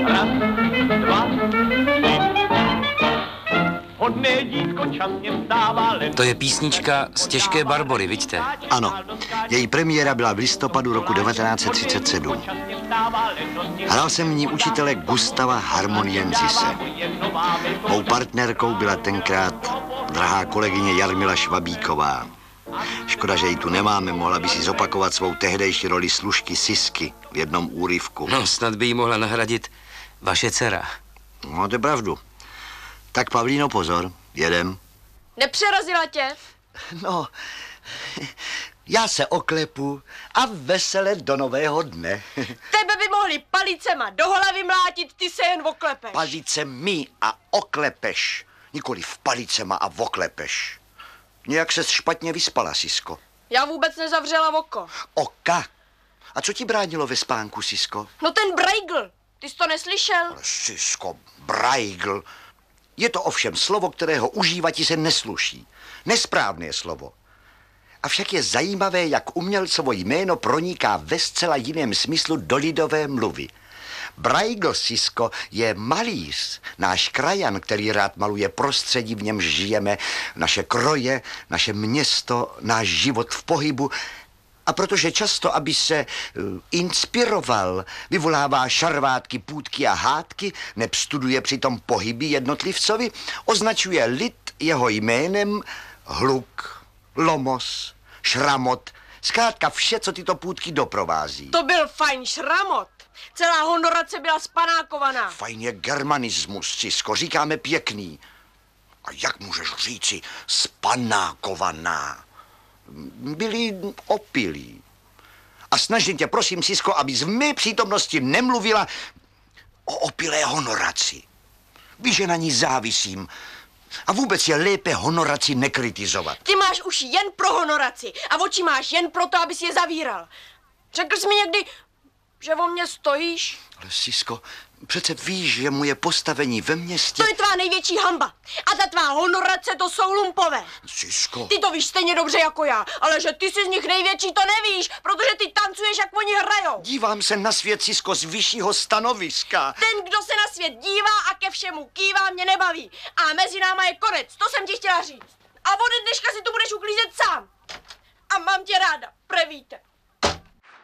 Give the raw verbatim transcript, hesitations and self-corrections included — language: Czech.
Raz, dva, tři. Hodné dítko časně vstává len... To je písnička z Těžké Barbory, vidíte? Ano, její premiéra byla v listopadu roku devatenáct set třicet sedm. Hrál jsem v ní učitele Gustava Harmonienzise. Mou partnerkou byla tenkrát drahá kolegyně Jarmila Švabíková. Škoda, že ji tu nemáme, mohla by si zopakovat svou tehdejší roli služky Sisky v jednom úryvku. No, snad by jí mohla nahradit vaše dcera. No, to je pravdu. Tak, Pavlíno, pozor, jedem. Nepřerazila tě? No, já se oklepu a vesele do nového dne. Tebe by mohli palicema do hlavy mlátit, ty se jen oklepeš. Palice mi a oklepeš, nikoli v palicema a oklepeš. Nějak ses špatně vyspala, Sisko. Já vůbec nezavřela oko. Oka? A co ti bránilo ve spánku, Sisko? No ten Braigl, ty jsi to neslyšel? Ale Sisko, Braigl. Je to ovšem slovo, kterého užívati se nesluší. Nesprávné slovo. Avšak je zajímavé, jak umělcovo jméno proniká ve zcela jiném smyslu do lidové mluvy. Braigl, Sisko, je malíř, náš krajan, který rád maluje prostředí, v němž žijeme, naše kroje, naše město, náš život v pohybu. A protože často, aby se uh, inspiroval, vyvolává šarvátky, půtky a hádky, neb studuje přitom pohyby jednotlivcovi, označuje lid jeho jménem hluk, lomos, šramot, zkrátka vše, co tyto půtky doprovází. To byl fajn šramot. Celá honorace byla spanákovaná. Fajn je germanismus, Sisko, říkáme pěkný. A jak můžeš říci spanákovaná? Byli opilí. A snažím tě, prosím, Sisko, abys v mé přítomnosti nemluvila o opilé honoraci. Víš, že na ní závisím. A vůbec je lépe honoraci nekritizovat. Ty máš už jen pro honoraci a oči máš jen proto, abys je zavíral. Řekl jsi mi někdy, že o mě stojíš? Ale Sisko, přece víš, že moje postavení ve městě... To je tvá největší hamba. A ta tvá honorace, to jsou lumpové. Sisko... Ty to víš stejně dobře jako já, ale že ty jsi z nich největší, to nevíš, protože ty tancuješ, jak oni hrajou. Dívám se na svět, Sisko, z vyššího stanoviska. Ten, kdo se na svět dívá a ke všemu kývá, mě nebaví. A mezi náma je konec, to jsem ti chtěla říct. A ode dneška si tu budeš uklízet sám. A mám tě ráda, prevíte.